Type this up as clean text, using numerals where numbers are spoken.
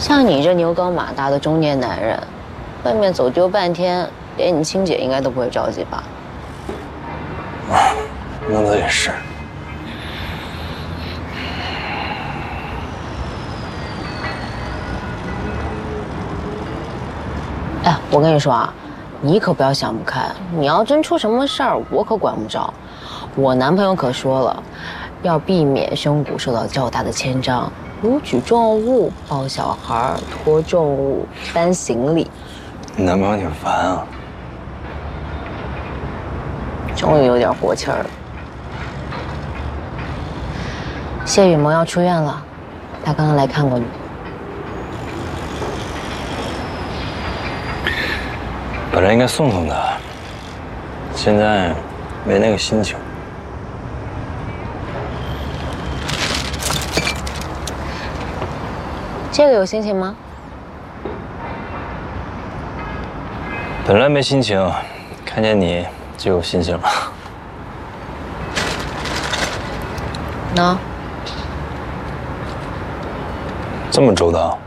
像你这牛高马大的中年男人，外面走丢半天，连你亲姐应该都不会着急吧？ 那倒也是。 哎，我跟你说啊，你可不要想不开，你要真出什么事儿，我可管不着。我男朋友可说了，要避免胸骨受到较大的牵张，如举重物、抱小孩、拖重物、搬行李。 你男朋友挺烦啊。 终于有点活气儿了。谢雨萌要出院了，他刚刚来看过你。 本来应该送送他，现在没那个心情。 这个有心情吗？ 本来没心情，看见你就有心情了。 喏， 这么周到。